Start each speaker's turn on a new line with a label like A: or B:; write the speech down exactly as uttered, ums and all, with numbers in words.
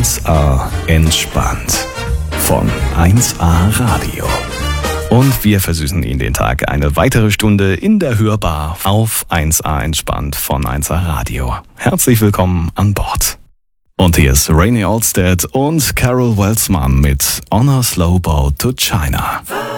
A: eins A entspannt von eins A Radio. Und wir versüßen Ihnen den Tag eine weitere Stunde in der Hörbar auf eins A entspannt von eins A Radio. Herzlich willkommen an Bord. Und hier ist Rainey Alstead und Carol Welsman mit On a Slow Boat to China.